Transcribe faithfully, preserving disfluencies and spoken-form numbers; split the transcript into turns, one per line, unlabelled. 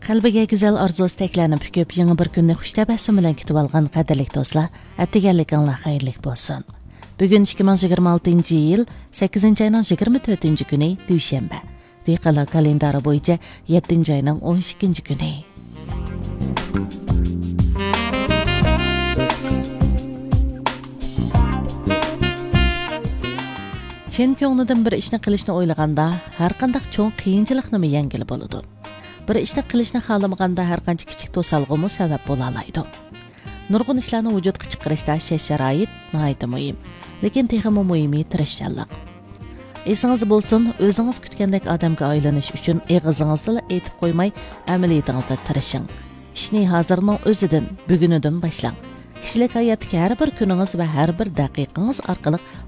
Qalbiga güzel arzu istaklarni püküp, yeni bir kunni xush tabassum bilan kutib olgan qadrli do'stlar, atdiganliginglar xayrli bo'lsin. Bugun ikki ming yigirma oltinchi yil sakkizinchi oyning yigirma to'rtinchi kuni dushanba. Dehqonlar kalendari bo'yicha yettinchi oyning o'n ikkinchi kuni. Chin ko'nglidan bir ishni qilishni o'ylaganda, har qanday cho'ng qiyinchilikni yengil bo'ladi. Bir ishni qilishni xohlamaganda har qancha kichik to'salg'imi sabab bo'la oladi. Nurg'un ishlarni vujudga chiqarishda shart-sharoit nihoyat muhim, lekin texmi muhimi tirishchanlik. Esingizda bo'lsin, o'zingiz kutgandek odamga aylanish uchun eg'izingizda aytib qo'ymay, amaliyatingizda tirishing. Ishni hozirning o'zidan, bugunidan boshlang. Kishilik hayotdagi har bir kuningiz va har bir daqiqangiz orqali